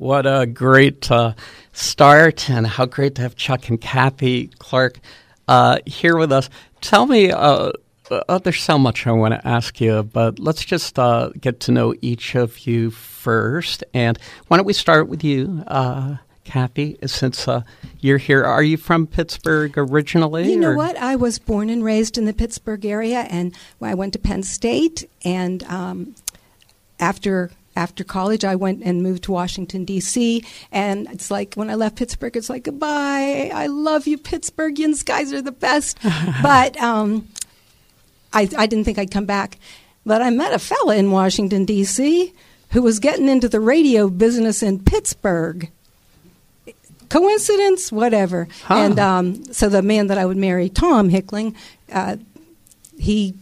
What a great start, and how great to have Chuck and Kathy Clark here with us. Tell me, there's so much I want to ask you, but let's just get to know each of you first. And why don't we start with you, Kathy, since you're here. Are you from Pittsburgh originally? You know what? I was born and raised in the Pittsburgh area, and I went to Penn State, and after college, I went and moved to Washington, D.C., and it's like when I left Pittsburgh, it's like, goodbye, I love you, Pittsburghians, guys are the best. But I didn't think I'd come back. But I met a fella in Washington, D.C., who was getting into the radio business in Pittsburgh. Coincidence? Whatever. Huh. And so the man that I would marry, Tom Hickling, his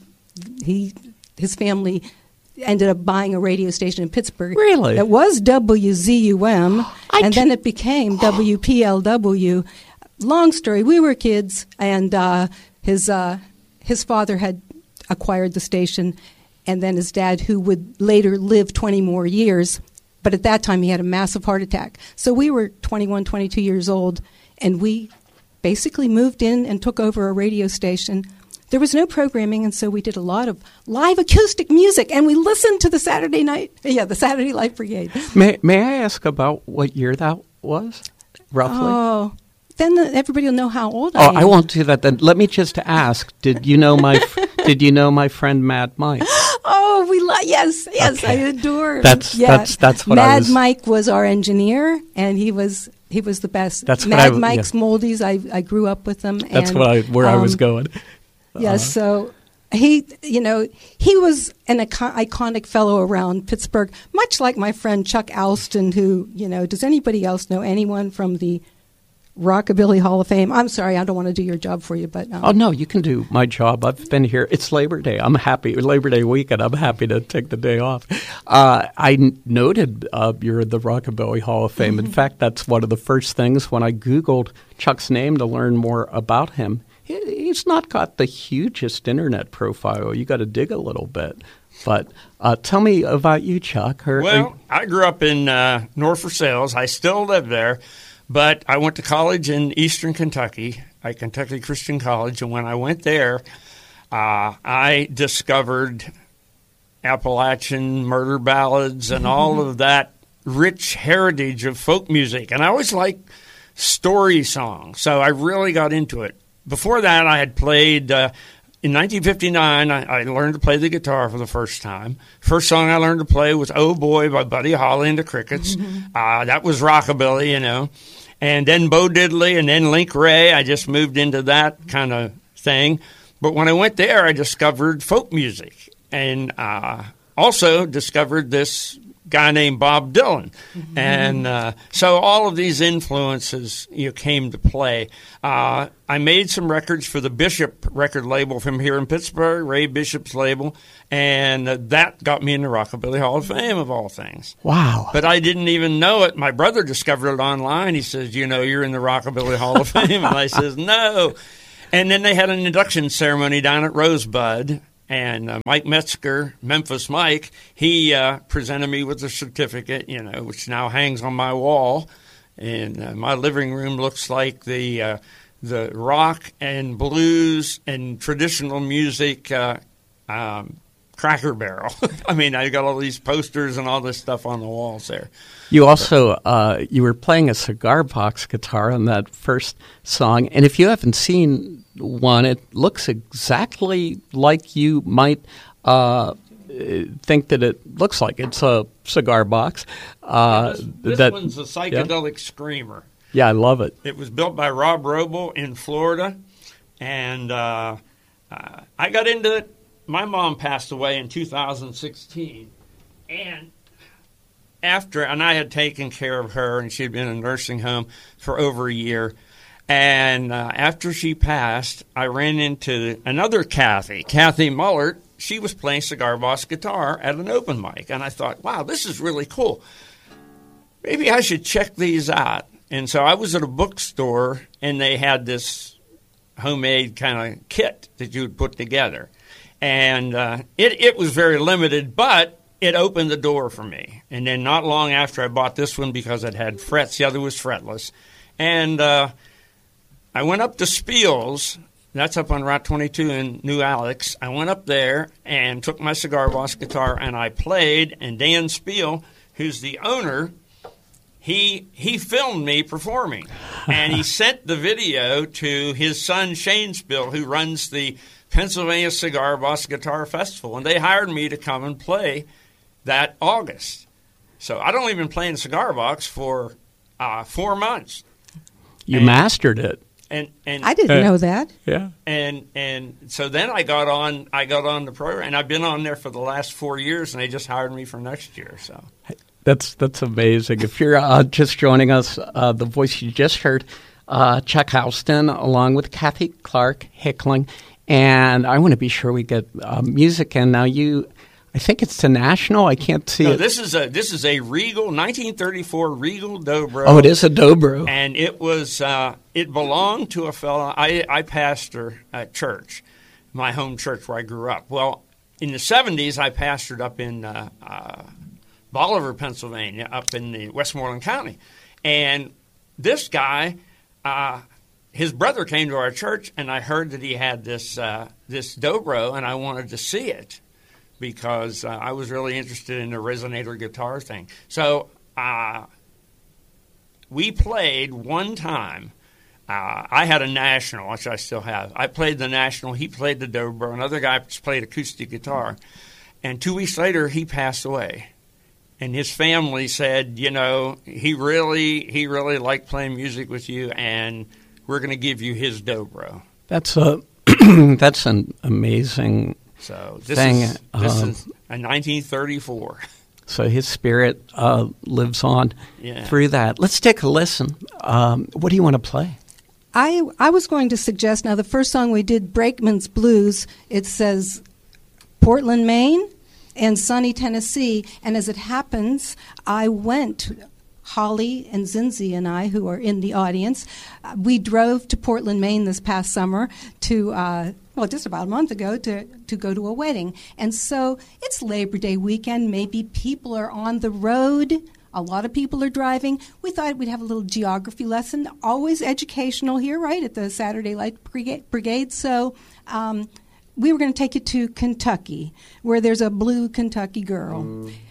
family ended up buying a radio station in Pittsburgh. Really? It was WZUM, and then it became WPLW. Long story. We were kids, and his father had acquired the station, and then his dad, who would later live 20 more years, but at that time he had a massive heart attack. So we were 21, 22 years old, and we basically moved in and took over a radio station. There was no programming, and so we did a lot of live acoustic music, and we listened to the Saturday Light Brigade. May I ask about what year that was, roughly? Oh, then everybody will know how old I am. I won't do that then. Let me just ask, did you know my friend Mad Mike? Oh, yes, okay. I adore him. That's what Mad I was. Mike was our engineer, and he was the best. That's Mad Mike's Moldies. I grew up with them. That's where I was going. Yes, so he was an iconic fellow around Pittsburgh, much like my friend Chuck Alston, who, does anybody else know anyone from the Rockabilly Hall of Fame? I'm sorry, I don't want to do your job for you, but... Oh, no, you can do my job. I've been here. It's Labor Day. I'm happy. Labor Day weekend. I'm happy to take the day off. I noted you're the Rockabilly Hall of Fame. In fact, that's one of the first things when I Googled Chuck's name to learn more about him. He's not got the hugest internet profile. You got to dig a little bit. But tell me about you, Chuck. I grew up in North Versailles. I still live there. But I went to college in eastern Kentucky, at Kentucky Christian College. And when I went there, I discovered Appalachian murder ballads and all of that rich heritage of folk music. And I always liked story songs, so I really got into it. Before that, I had played, in 1959, I learned to play the guitar for the first time. First song I learned to play was Oh Boy by Buddy Holly and the Crickets. That was rockabilly, And then Bo Diddley and then Link Ray. I just moved into that kind of thing. But when I went there, I discovered folk music and also discovered this guy named Bob Dylan. And so all of these influences came to play. I made some records for the Bishop record label from here in Pittsburgh, Ray Bishop's label, and that got me in the Rockabilly Hall of Fame, of all things. Wow. But I didn't even know it. My brother discovered it online. He says, you're in the Rockabilly Hall of Fame. And I says, no. And then they had an induction ceremony down at Rosebud. And Mike Metzger, Memphis Mike, he presented me with a certificate, which now hangs on my wall. And my living room looks like the rock and blues and traditional music Cracker Barrel. I mean, I got all these posters and all this stuff on the walls there. You also you were playing a cigar box guitar on that first song, and if you haven't seen one, it looks exactly like you might think that it looks like. It's a cigar box. This one's a psychedelic screamer. Yeah, I love it. It was built by Rob Roble in Florida, and I got into it. My mom passed away in 2016, and I had taken care of her, and she had been in a nursing home for over a year. And after she passed, I ran into another Kathy Mullert. She was playing cigar box guitar at an open mic, and I thought, wow, this is really cool. Maybe I should check these out. And so I was at a bookstore, and they had this homemade kind of kit that you would put together. And it was very limited, but it opened the door for me. And then not long after, I bought this one because it had frets. The other was fretless. And I went up to Spiel's. That's up on Route 22 in New Alex. I went up there and took my Cigar Boss guitar, and I played. And Dan Spiel, who's the owner, he filmed me performing. And he sent the video to his son, Shane Spiel, who runs the Pennsylvania Cigar Boss Guitar Festival. And they hired me to come and play that August. So I'd only been playing Cigar Box for 4 months. You mastered it. And I didn't know that. Yeah. And so then I got on the program, and I've been on there for the last 4 years, and they just hired me for next year. So that's amazing. If you're just joining us, the voice you just heard, Chuck Houston, along with Kathy Clark Hickling, and I want to be sure we get music in. Now I think it's the National. I can't see it. This is a Regal 1934 Regal Dobro. Oh, it is a Dobro, and it was it belonged to a fellow. I pastor a church, my home church where I grew up. Well, in the 70s, I pastored up in Bolivar, Pennsylvania, up in the Westmoreland County, and this guy. His brother came to our church, and I heard that he had this Dobro, and I wanted to see it because I was really interested in the resonator guitar thing. So we played one time. I had a National, which I still have. I played the National. He played the Dobro. Another guy played acoustic guitar. And 2 weeks later, he passed away. And his family said, he really liked playing music with you, and we're going to give you his Dobro. That's an amazing thing. This is a 1934. So his spirit lives on through that. Let's take a listen. What do you want to play? I was going to suggest, now the first song we did, Brakeman's Blues, it says Portland, Maine, and sunny Tennessee. And as it happens, I went, Holly and Zinzi and I, who are in the audience, we drove to Portland, Maine this past summer to, just about a month ago, to go to a wedding. And so it's Labor Day weekend. Maybe people are on the road. A lot of people are driving. We thought we'd have a little geography lesson, always educational here, right, at the Saturday Light Brigade. So we were going to take you to Kentucky, where there's a blue Kentucky girl.